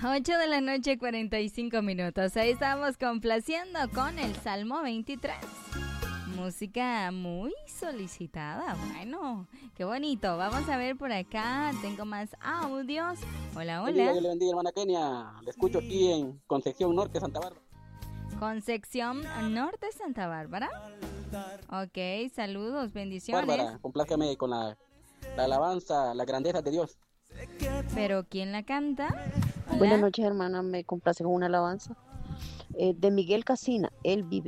8 de la noche, 45 minutos. Ahí estamos complaciendo con el Salmo 23. Música muy solicitada. Bueno, qué bonito. Vamos a ver por acá. Tengo más audios. Hola, Dios hola. le bendiga, hermana Kenia. Le escucho aquí en Concepción Norte, Santa Bárbara. Concepción Norte, Santa Bárbara. Ok, saludos, bendiciones. Bárbara, complázcame con la alabanza, la grandeza de Dios. ¿Pero quién la canta? Hola. Buenas noches, hermana. Me complace con una alabanza de Miguel Casina, Él vive.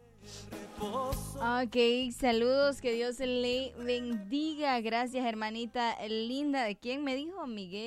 Ok, saludos, que Dios le bendiga. Gracias, hermanita linda. ¿De quién me dijo?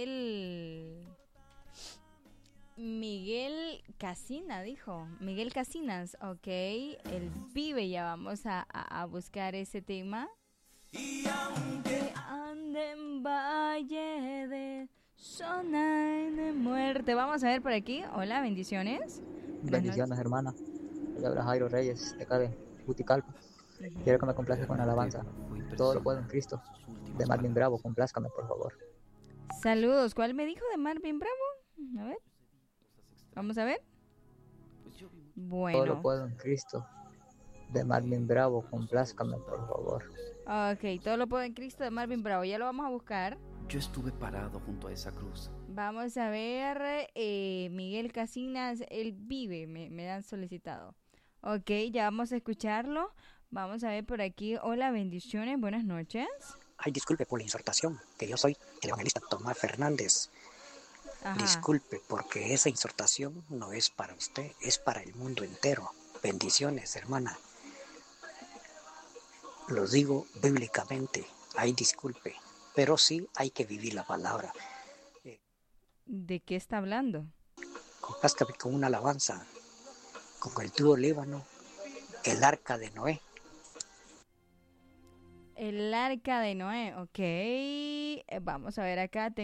Miguel Casina, dijo. Miguel Casinas, ok. Él vive, ya vamos a buscar ese tema. Y aunque ande en valle de zona de muerte. Vamos a ver por aquí. Hola, bendiciones. Bendiciones, hermana. Le habla Jairo Reyes, de acá de Juticalpa. Quiero que me complazca con la alabanza. Todo lo puedo en Cristo. De Marvin Bravo, complázcame, por favor. Saludos. ¿Cuál me dijo de Marvin Bravo? A ver. Vamos a ver. Bueno. Todo lo puedo en Cristo. De Marvin Bravo, complázcame, por favor. Ok, todo lo puedo en Cristo de Marvin Bravo. Ya lo vamos a buscar. Yo estuve parado junto a esa cruz. Vamos a ver. Miguel Casinas, Él vive. Me dan solicitado. Ok, ya vamos a escucharlo. Vamos a ver por aquí. Hola, bendiciones. Buenas noches. Ay, disculpe por la insertación, que yo soy el evangelista Tomás Fernández. Ajá. Disculpe, porque esa insertación no es para usted, es para el mundo entero. Bendiciones, hermana. Lo digo bíblicamente. Ay, disculpe, pero sí hay que vivir la palabra. ¿De qué está hablando? Complázcame con una alabanza, con el dúo Líbano, el arca de Noé. El arca de Noé, ok. Vamos a ver acá.